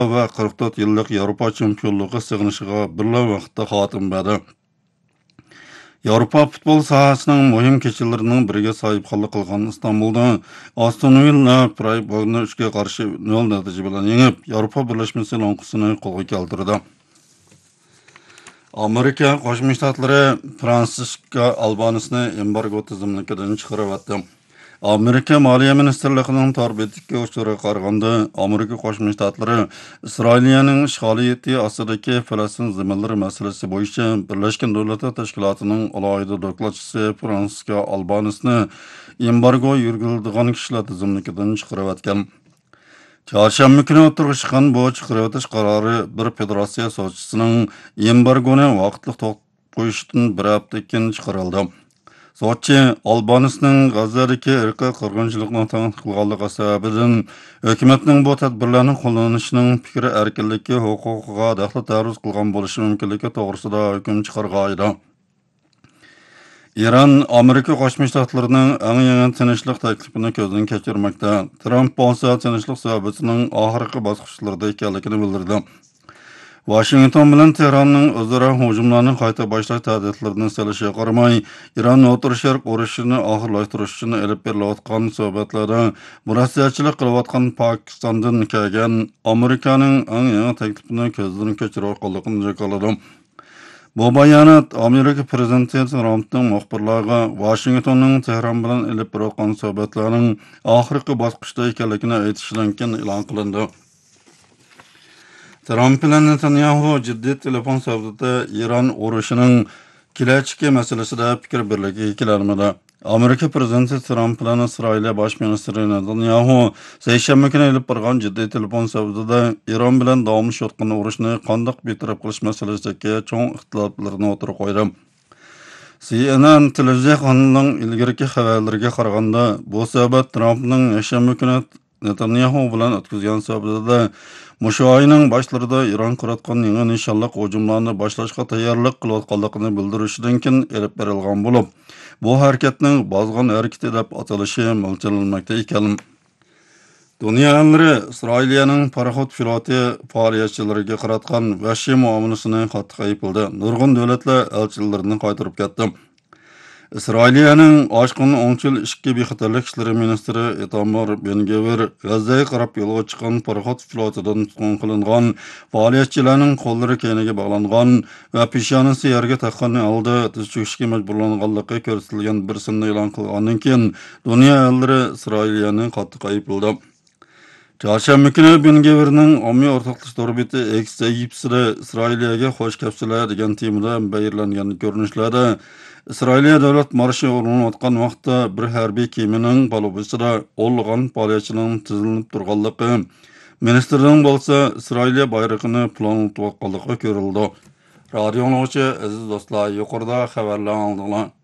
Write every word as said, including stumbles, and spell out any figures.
va qirq to'rt yillik Yevropa chempionluğu sig'nishiga birla vaqtda xotim berdi. Yevropa futbol sohasining muhim kechalarining biriga sohibxonlik qilgan Istanbulda Aston Villa Freiburgni uchga qarshi nol natija bilan yengib, Yevropa birlashmasi loyihasini qo'lga keltirdi. Amerika Qo'shma Shtatlari Fransiska Albanisni embargo tizimligidan chiqarib Amerika Moliya Ministerligining tor betiga uchura qaraganda Amerika Qo'shma Shtatlari Isroilning ishg'oliyati ostidagi Falastin zaminlari masalasi bo'yicha Birlashgan Davlatlar Tashkilotining alohida dokladchisi Fransiska Albanisni embargo yurgiziladigan kishilar tizimligidan chiqarib o'tgan. Çarşamba kuni o'tirib chiqqan bu chiqarib o'tish qarori bir federatsiya so'zchisining embargoni vaqtli to'xtatib qo'yishdan bir hafta keyin chiqarildi. So'zchi Albanisning G'azadagi irqiy qirg'inchilikni tanqid qilganligi sababidan hukumatning bu tadbirlarni qo'llanishining fikri erkinligi huquqiga daxl taruz qilgan bo'lishi mumkinligi to'g'risida hukm chiqargan edi. İran, Amerika Qo'shma Shtatlarining eng yangi tinchlik taklifini ko'zdan kechirmoqda. Trump bo'lsa tinchlik suhbatining oxirgi bosqichlarida ekanligini bildirdi. Washington bilan Tehronning o'zaro hujumlarni qayta boshlash tahdidlarini selishiga qaramay, Iran O'rta Sharq urushini oxirlashtirish uchun olib berilayotgan suhbatlarda murosasiyachilik qilayotgan Pokistondan kelgan Amerikaning eng yangi taklifini ko'zdan kechirayotganligini jakoladi. Bu bayonot Amerika prezidenti Trumpning muxbirlarga Washingtonning Tehron bilan olib borayotgan suhbatlarning oxirgi bosqichda ekanligini aytishidan keyin e'lon qilindi. Trump bilan Netanyahu jiddiy telefon suhbatida Iran urushining kelajagi masalasida fikr birligiga kelolmadi. Amerika prezidenti Trump bilan Isroil bosh ministri Netanyahu seshanba kuni olib borgan jiddiy telefon suhbatida Iran bilan davomlashayotgan urushni qanday betaraf qilish masalasidagi cho'ng ixtiloflarni o'tirib qo'ydi. C N N televiziya kanalining ilgirki xabarlariga qaraganda, bu suhbat Trumpning seshanba kuni Netanyahu bilan o'tkazgan suhbatida mushu oyning boshlarida Iran qilayotgan yangi nishonliq hujumlarni boshlashga tayyorlik qilayotganligini bildirishidan keyin olib berilgan bo'lib, bu harakatning bozg'in harakati deb atalishi mo'ljallanmoqda ekan. Dunyo elleri Isroiliyaning paraxod floti faoliyatchilariga qaratgan vahshiy muomalasini qattiq aybladi. Nurg'un davlatlar elchilarini qaytarib ketdi. Isroiliyaning oshqin o'ngchil ishki bexatarlik ishlari ministri Itamar Ben-Gvir G'azzaga qarab yo'lga chiqqan paraxod flotidan tutqun qilingan faoliyatchilarning qo'llari keyniga bog'langan va peshonasi yerga taqqan holda tiz cho'kishga majburlanganligi ko'rsatilgan bir sinni e'lon qilgandan keyin dunyo elleri Isroiliyani qattiq aybladi. Çarşamba kuni Ben-Gvirning ommaviy o'rtoqlik torbeti X sahifasida Isroiliyaga xo'sh kelibsizlar degan temada bayirlangan ko'rinishlarda Isroiliya davlat marshi o'rnatgan vaqtda bir harbiy kemaning palubasida o'nlagan faoliyatchining tizilib turganligi, ministerning bo'lsa Isroiliya bayrog'ini planlayotganligi ko'rildi. Radio anglag'uchi aziz do'stlar, yuqorida xabarlar aldinglar.